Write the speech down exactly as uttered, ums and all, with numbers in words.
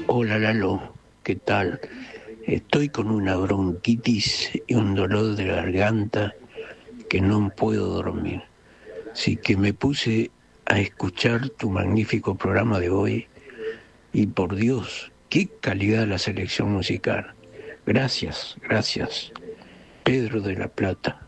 Hola Lalo, ¿qué tal? Estoy con una bronquitis y un dolor de garganta que no puedo dormir. Así que me puse a escuchar tu magnífico programa de hoy y por Dios, qué calidad la selección musical. Gracias, gracias. Pedro de la Plata.